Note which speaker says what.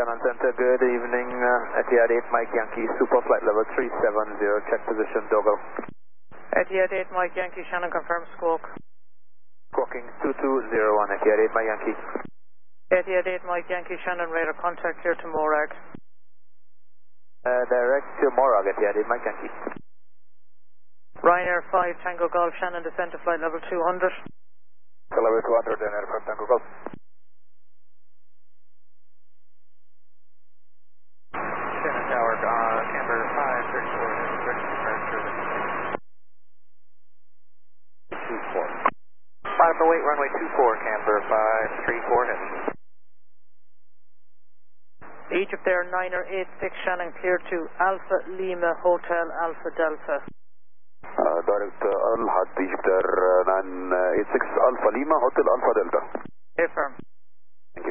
Speaker 1: Shannon Center, good evening. Etihad 8 Mike Yankee, super flight level 370, check position, Dogal.
Speaker 2: Etihad 8 Mike Yankee, Shannon confirm squawk.
Speaker 1: Squawking 2201, Etihad 8 Mike Yankee.
Speaker 2: Etihad 8 Mike Yankee, Shannon radar contact here to Morag.
Speaker 1: Direct to Morag, Etihad 8 Mike Yankee.
Speaker 2: Ryanair 5 Tango Golf, Shannon descend to flight level 200.
Speaker 1: Level 200, Ryanair 5 Tango Golf.
Speaker 3: Shannon Tower, Camber 534, ready for service.
Speaker 1: 24.
Speaker 3: 508, runway 24, Camber 534, heavy.
Speaker 2: Egypt Air 986, Shannon clear to Alpha Lima Hotel Alpha Delta.
Speaker 4: Direct Al-Had Egypt Air 986 Alpha Lima Hotel Alpha Delta.
Speaker 2: Affirm.